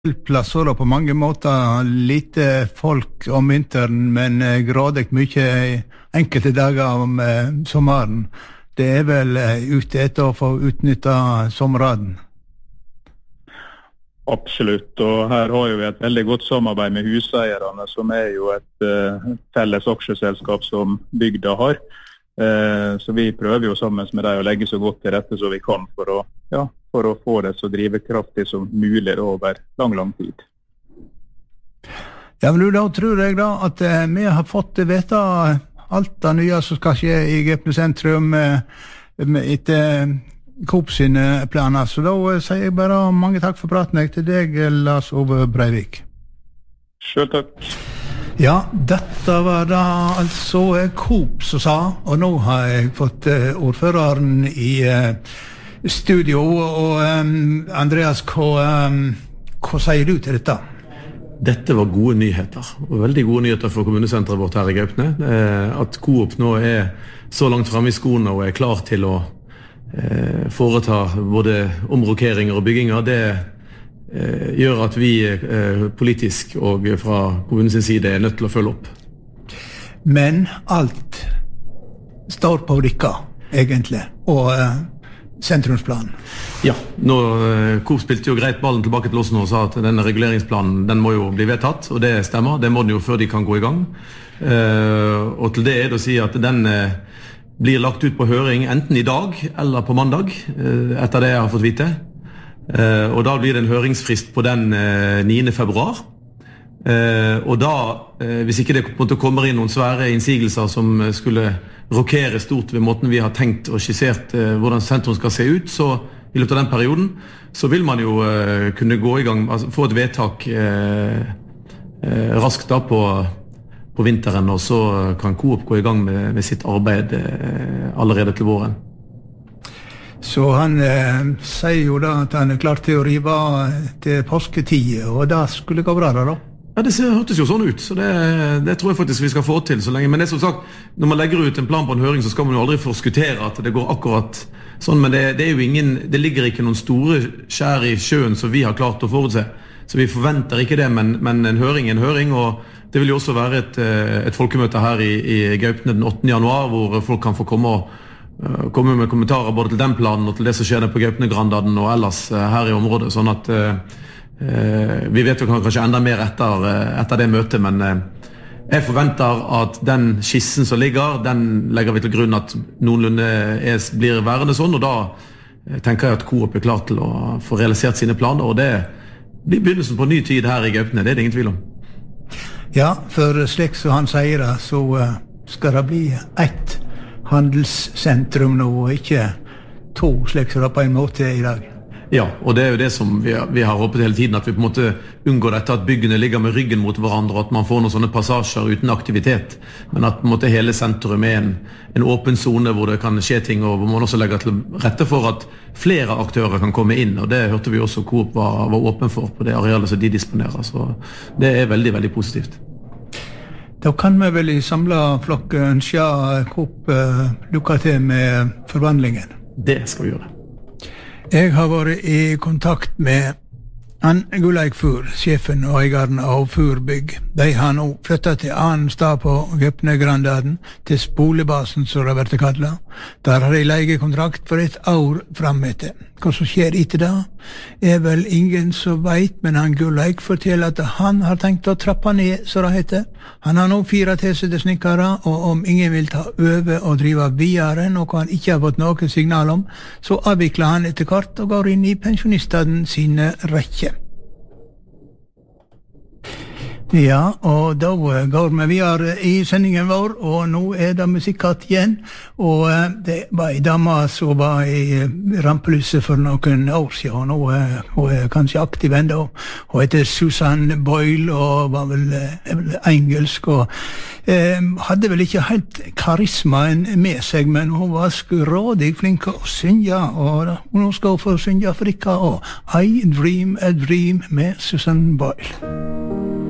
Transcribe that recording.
plasser og på mange måter lite folk om vinteren, men grådig mye enkelte dager om sommeren. Det vel ute etter å få utnyttet sommerraden. Absolutt, og her har vi et veldig godt samarbeid med huseierne, som jo et felles aksjeselskap som bygda har. Så vi prøver jo sammen med deg å legge så godt til rette som vi kan for å få det så drivekraftig som mulig over lang tid. Ja, men da tror jeg da at vi har fått vite alt det nye som skal skje i Gaupne sentrum etter Coop sine planer. Så da sier jeg bare mange takk for praten til deg, Lars Ove Breivik. Selv takk. Ja, dette var da altså Coop som sa, og nå har jeg fått ordføreren i studio, og Andreas, hva sier du til dette? Dette var gode nyheter, og veldig gode nyheter for kommunesenteret vårt her i Gaupne. At Coop nå så langt fremme i skoene og klar til å foreta både omrokeringer og bygginger, det gjør at vi politisk og fra kommunens side nødt til å følge opp. Men alt står på dykka, egentlig, og sentrumsplanen. Ja, Coop spilte jo greit ballen tilbake til oss nå og sa at denne reguleringsplanen, den må jo bli vedtatt, og det stemmer, det må den jo før de kan gå i gang. Og til det det å si at den blir lagt ut på høring enten i dag eller på mandag, etter det jeg har fått vite. Og da blir det en høringsfrist på den 9. februar. Og da, hvis ikke det på en måte kommer inn noen svære innsigelser som skulle rokere stort ved måten vi har tenkt og skissert hvordan sentrum skal se ut, så i løpet av den perioden, så vil man jo kunne gå i gang, altså få et vedtak raskt da på vinteren, og så kan Coop gå i gang med sitt arbeid allerede til våren. Så han sier jo da at han klar til å rive til påsketid, og da skulle gå bra da? Ja, det hørtes jo sånn ut, så det tror jeg faktisk vi skal få til så lenge. Men det som sagt, når man legger ut en plan på en høring, så skal man jo aldri forskuttere at det går akkurat sånn, men det jo det ligger ikke noen store skjær i sjøen som vi har klart å forutse. Så vi forventer ikke det, men en høring, og det vil jo også være et folkemøte her i Gaupne den 8. januar, hvor folk kan få komme med kommentarer både til den planen og til det som skjer på Gaupne-grandaden og ellers her i området, sånn at vi vet jo kanskje enda mer etter det møtet, men jeg forventer at den skissen som ligger, den legger vi til grunn at noenlunde blir værende sånn, og da tenker jeg at Coop klar til å få realisert sine planer, og det blir begynnelsen på ny tid her i Gaupne, det det ingen tvil om. Ja, for slik som han sier det, så skal det bli ett handelssentrum nå, og ikke to, slik som det på en måte i dag. Ja, og det jo det som vi har håpet hele tiden, at vi på en måte unngår dette at byggene ligger med ryggen mot hverandre, og at man får noen sånne passasjer uten aktivitet, men at på en måte hele sentrum en åpen zone hvor det kan skje ting, og hvor man også legger til rette for at flere aktører kan komme inn, og det hørte vi også Coop var åpen for på det arealet som de disponerer, så det veldig, veldig positivt. Da kan vi vel i samlet flokk ønske Coop lykke til med forvandlingen. Det skal vi gjøre. Jeg har vært i kontakt med Gulleik Fur, sjefen og eieren av Furbygg. De har nå flyttet til annen stad på Gaupne-grandaden, til Spolebasen, som det har vært kallet. Der har de leiekontrakt for 1 år fremetter. Hva som skjer etter det, vel ingen som vet, men han Gulleik forteller at han har tenkt å trappe ned, så det heter. Han har nå 4 tilsette snikkere, og om ingen vil ta over og drive videre, noe han ikke har fått noe signal om, så avvikler han etter hvert og går inn i pensjonistene sine rekker. Ja, og da går vi videre i sendingen vår, og nå det musikkatt igjen, og det var en dame som var i rampelyset for noen år siden, og hun kanskje aktiv enda. Hun heter Susan Boyle, og var vel engelsk, og hadde vel ikke helt karismaen med seg, men hun var skrådig flink å synge, og nå skal hun få synge for dere, og I Dream a Dream med Susan Boyle.